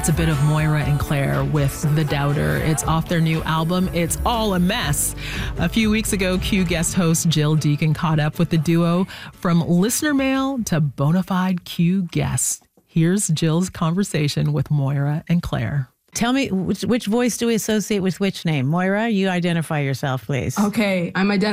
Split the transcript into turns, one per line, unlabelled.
That's a bit of Moira and Claire with The Doubter. It's off their new album, It's All a Mess. A few weeks ago, Q guest host Jill Deacon caught up with the duo from listener mail to bona fide Q guests. Here's Jill's conversation with Moira and Claire.
Tell me, which voice do we associate with which name? Moira, you identify yourself, please.
Okay, I'm